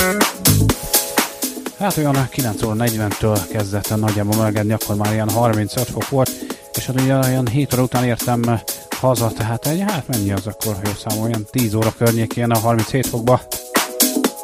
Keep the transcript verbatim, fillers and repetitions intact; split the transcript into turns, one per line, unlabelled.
Hát olyan kilenc óra negyventől kezdett nagyjából melegedni, akkor már ilyen harmincöt fok volt, és hát ugye olyan hét óra után értem haza, tehát egy, hát mennyi az akkor, jó számol, olyan tíz óra környékén a harminchét fokba